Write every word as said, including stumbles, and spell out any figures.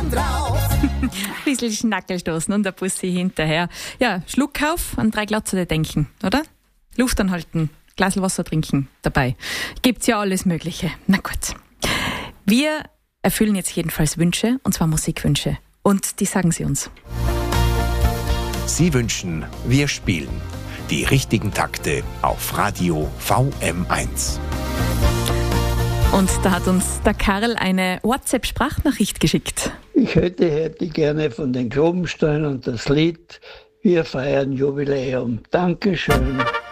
dann drauf. Ein bisschen Schnackelstoßen und ein Bussi hinterher. Ja, Schluck auf, an drei Glatze denken, oder? Luft anhalten, Glas Wasser trinken dabei. Gibt's ja alles Mögliche. Na gut. Wir erfüllen jetzt jedenfalls Wünsche, und zwar Musikwünsche. Und die sagen Sie uns. Sie wünschen, wir spielen die richtigen Takte auf Radio V M eins. Und da hat uns der Karl eine WhatsApp-Sprachnachricht geschickt. Ich hätte, hätte gerne von den Globensteinen und das Lied Wir feiern Jubiläum. Dankeschön.